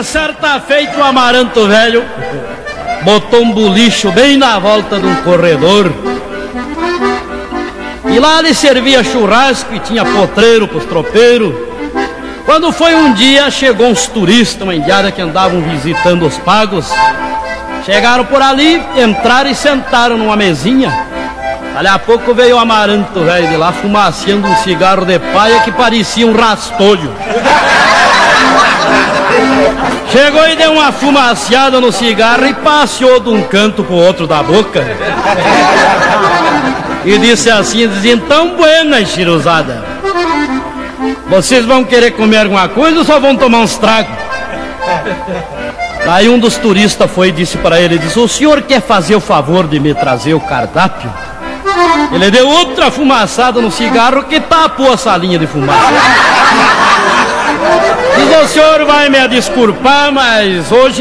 Mas certa feita o Amaranto velho botou um bolicho bem na volta de um corredor. E lá ele servia churrasco e tinha potreiro pros tropeiros. Quando foi um dia, chegou uns turistas, uma indiada que andavam visitando os pagos. Chegaram por ali, entraram e sentaram numa mesinha. Ali a pouco veio o Amaranto velho de lá, fumaciando um cigarro de paia que parecia um rastolho. Chegou e deu uma fumaciada no cigarro e passeou de um canto pro outro da boca. E disse assim, então buena, chiruzada. Vocês vão querer comer alguma coisa ou só vão tomar uns tragos? Daí um dos turistas foi e disse para ele, disse, o senhor quer fazer o favor de me trazer o cardápio? Ele deu outra fumaçada no cigarro que tapou a salinha de fumaça. Diz, o senhor vai me desculpar, mas hoje